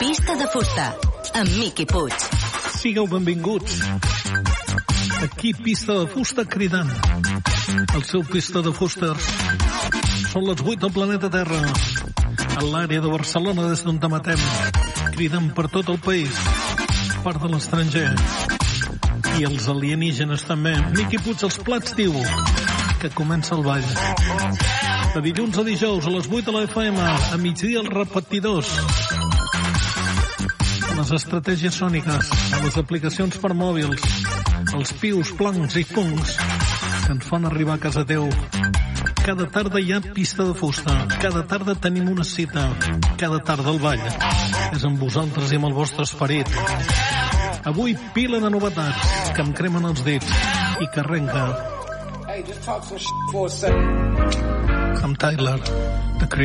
Pista de fusta, amb Miqui Puig. Sigueu benvinguts. Aquí Pista de Fusta cridant. El seu Pista de Fusters. Són les 8 del planeta Terra. A l'àrea de Barcelona, des d'on t'ematem. Cridant per tot el país. Part de l'estranger. I els alienígenes també. Miqui Puig als plats diu que comença el ball. De dilluns a dijous a les 8 a la FM, a migdia els repetidors. Les estratègies sòniques, les aplicacions per mòbils, els pius, plans i punts que ens fan arribar a casa teu. Cada tarda hi ha Pista de Fusta. Cada tarda tenim una cita. Cada tarda el ball és amb vosaltres i amb el vostre esperit. Avui pila de novetats que em cremen els dits i que arrenca amb Tyler, The Creator.